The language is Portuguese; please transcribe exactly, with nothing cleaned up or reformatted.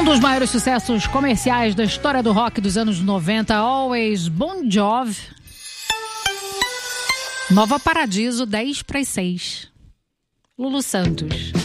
dos maiores sucessos comerciais da história do rock dos anos noventa, Always, Bon Jovi. Nova Paradiso, dez para as seis. Lulu Santos.